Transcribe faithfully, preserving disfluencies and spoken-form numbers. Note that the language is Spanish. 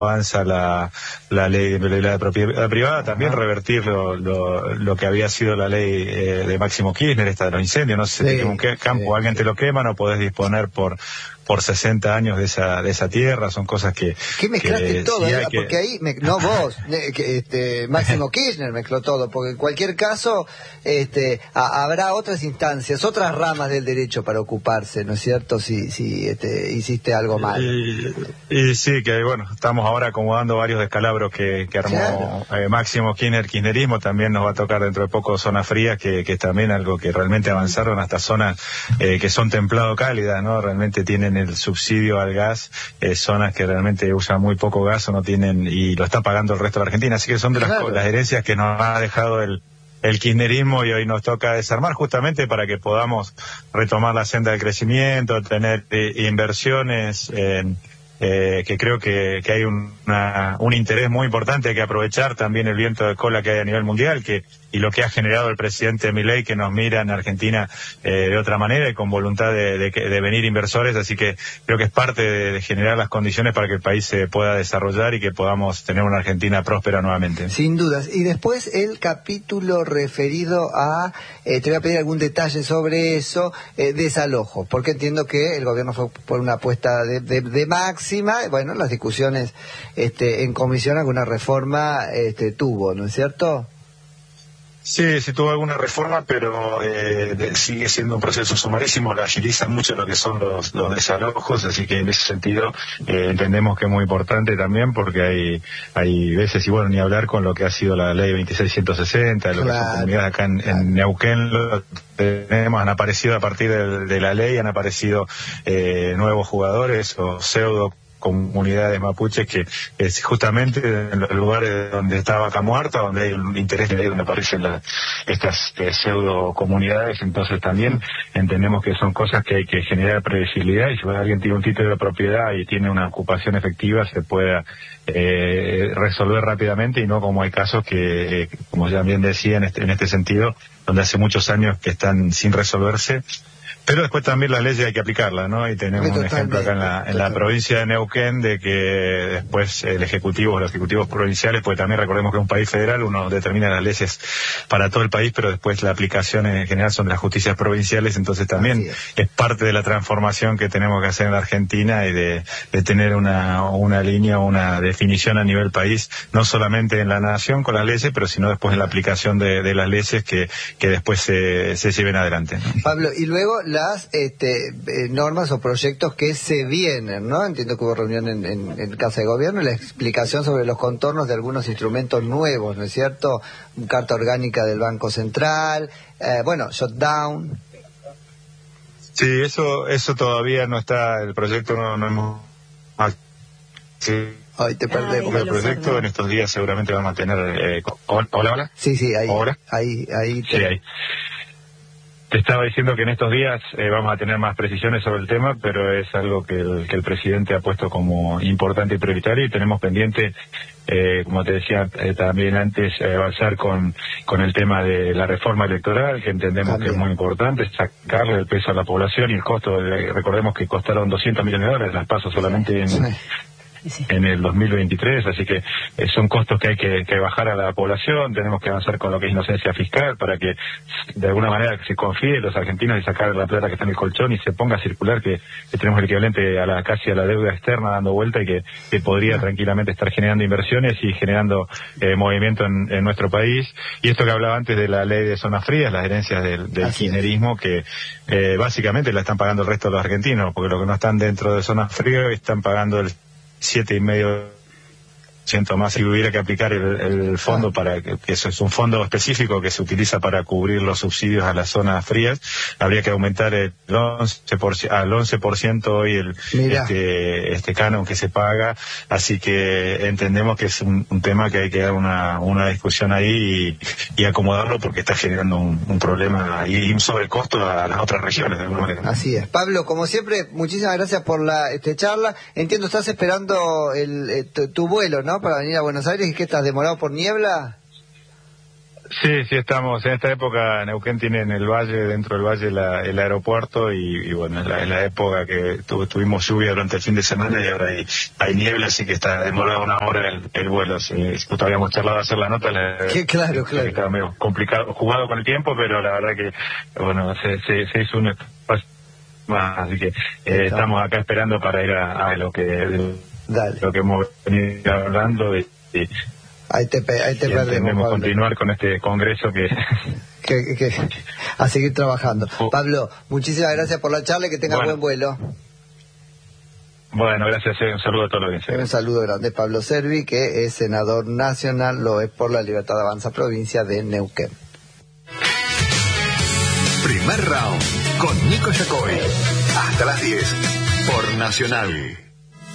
avanza la, la ley de la propiedad privada, también revertir lo, lo, lo que había sido la ley eh, de Máximo Kirchner, esta de los incendios, no sé si sí, te quema un campo, sí, alguien sí. te lo quema, no podés disponer por por sesenta años de esa de esa tierra, son cosas que... ¿Qué mezclaste que, todo? sí eh? que... Porque ahí, me, no vos, que, este, Máximo Kirchner mezcló todo, porque en cualquier caso este, a, habrá otras instancias, otras ramas del derecho para ocuparse, ¿no es cierto? Si, si este, hiciste algo mal. Y, y sí, que bueno, estamos ahora acomodando varios descalabros que, que armó claro. eh, Máximo Kirchner, kirchnerismo, también nos va a tocar dentro de poco zonas frías, que, que es también algo que realmente avanzaron hasta zonas eh, que son templado cálidas, ¿no? Realmente tienen el subsidio al gas, eh, zonas que realmente usan muy poco gas o no tienen, y lo está pagando el resto de la Argentina, así que son de las, claro. las herencias que nos ha dejado el el kirchnerismo, y hoy nos toca desarmar justamente para que podamos retomar la senda del crecimiento, tener eh, inversiones en Eh, que creo que, que hay un, una, un interés muy importante, hay que aprovechar también el viento de cola que hay a nivel mundial, que y lo que ha generado el presidente Milei, que nos mira en Argentina eh, de otra manera y con voluntad de, de, de venir inversores, así que creo que es parte de, de generar las condiciones para que el país se pueda desarrollar y que podamos tener una Argentina próspera nuevamente. Sin dudas. Y después el capítulo referido a, eh, te voy a pedir algún detalle sobre eso, eh, desalojo, porque entiendo que el gobierno fue por una apuesta de, de, de máxima, bueno, las discusiones este, en comisión, alguna reforma este, tuvo, ¿no es cierto? Sí, sí tuvo alguna reforma, pero eh, de, sigue siendo un proceso sumarísimo, le agiliza mucho lo que son los, los desalojos, así que en ese sentido eh, entendemos que es muy importante también, porque hay hay veces, y bueno, ni hablar con lo que ha sido la ley veintiséis ciento sesenta, lo claro, que son comunidades acá en, claro. en Neuquén, lo tenemos, han aparecido a partir de, de la ley, han aparecido eh, nuevos jugadores o pseudo comunidades mapuches que es justamente en los lugares donde está Vaca Muerta, donde hay un interés, de ahí donde aparecen la, estas eh, pseudo comunidades, entonces también entendemos que son cosas que hay que generar previsibilidad, y si alguien tiene un título de propiedad y tiene una ocupación efectiva se pueda eh, resolver rápidamente, y no como hay casos que, eh, como ya bien decía en este, en este sentido, donde hace muchos años que están sin resolverse. Pero después también las leyes hay que aplicarlas, ¿no? Y tenemos un ejemplo acá en la, en la provincia de Neuquén de que después el Ejecutivo, los Ejecutivos provinciales, pues también recordemos que es un país federal, uno determina las leyes para todo el país, pero después la aplicación en general son de las justicias provinciales, entonces también es. es parte de la transformación que tenemos que hacer en la Argentina y de, de tener una, una línea, una definición a nivel país, no solamente en la nación con las leyes, pero sino después en la aplicación de, de las leyes que, que después se, se lleven adelante, ¿no? Pablo, y luego las este, eh, normas o proyectos que se vienen, ¿no? Entiendo que hubo reunión en, en, en Casa de Gobierno, la explicación sobre los contornos de algunos instrumentos nuevos, ¿no es cierto? Carta orgánica del Banco Central, eh, bueno, shutdown. Sí, eso eso todavía no está, el proyecto no, no hemos... Ah, sí. Ay, te perdemos. El proyecto en estos días seguramente vamos a tener... Eh, ¿Hola, hola? Sí, sí, ahí. ¿Hola? Ahí, ahí. Te... Sí, ahí. Te estaba diciendo que en estos días eh, vamos a tener más precisiones sobre el tema, pero es algo que el, que el presidente ha puesto como importante y prioritario, y tenemos pendiente, eh, como te decía eh, también antes, eh, avanzar con, con el tema de la reforma electoral, que entendemos también que es muy importante, sacarle el peso a la población y el costo. De, recordemos que costaron doscientos millones de dólares las pasos solamente en... Sí. Sí. en el dos mil veintitrés, así que eh, son costos que hay que, que bajar a la población, tenemos que avanzar con lo que es inocencia fiscal para que de alguna manera se confíe en los argentinos y sacar la plata que está en el colchón y se ponga a circular, que, que tenemos el equivalente a la casi a la deuda externa dando vuelta, y que, que podría tranquilamente estar generando inversiones y generando eh, movimiento en, en nuestro país. Y esto que hablaba antes de la ley de zonas frías, las herencias del, del kirchnerismo, que eh, básicamente la están pagando el resto de los argentinos, porque los que no están dentro de zonas frías están pagando el siete y medio ciento más si hubiera que aplicar el, el fondo ah. para que, que eso es un fondo específico que se utiliza para cubrir los subsidios a las zonas frías, habría que aumentar el once por ciento, al once por ciento hoy el este, este canon que se paga, así que entendemos que es un, un tema que hay que dar una, una discusión ahí y, y acomodarlo, porque está generando un, un problema y un sobrecosto a las otras regiones de alguna manera. Así es. Pablo, como siempre, muchísimas gracias por la este, charla. Entiendo, estás esperando el, tu, tu vuelo, ¿no? Para venir a Buenos Aires, y que estás demorado por niebla. Sí, sí estamos. En esta época Neuquén tiene en el valle, dentro del valle, la, el aeropuerto y, y bueno, es la, es la época que tu, tuvimos lluvia durante el fin de semana y ahora hay, hay niebla, así que está demorado una hora el, el vuelo. Sí, justo habíamos charlado de hacer la nota. La, que, claro, claro. Estaba medio complicado, jugado con el tiempo, pero la verdad que, bueno, se, se, se hizo un espacio más, así que eh, estamos acá esperando para ir a, a lo que de, lo que hemos venido hablando y, y Ahí te, ahí te perdemos, Pablo. Continuar con este congreso que... que, que... A seguir trabajando. Oh. Pablo, muchísimas gracias por la charla y que tengas bueno. buen vuelo. Bueno, gracias. Un saludo a todos los que Un saludo grande. Pablo Servi, que es senador nacional, lo es por la Libertad Avanza, provincia de Neuquén. Primer round con Nico Yacoy. Hasta las diez por Nacional.